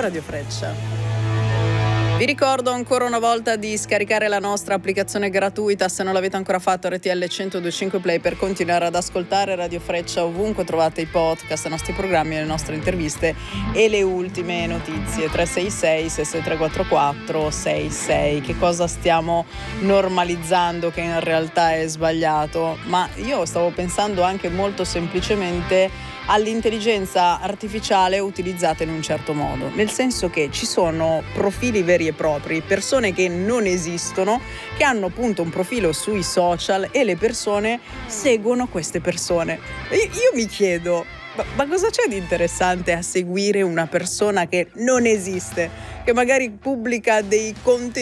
Radio Freccia. Vi ricordo ancora una volta di scaricare la nostra applicazione gratuita, se non l'avete ancora fatto, RTL 102.5 Play, per continuare ad ascoltare Radio Freccia ovunque trovate i podcast, i nostri programmi, le nostre interviste e le ultime notizie. 366 6344 66. Che cosa stiamo normalizzando che in realtà è sbagliato? Ma io stavo pensando anche molto semplicemente all'intelligenza artificiale utilizzata in un certo modo, nel senso che ci sono profili veri e propri, persone che non esistono, che hanno appunto un profilo sui social e le persone seguono queste persone. Io mi chiedo, ma cosa c'è di interessante a seguire una persona che non esiste, che magari pubblica dei contenuti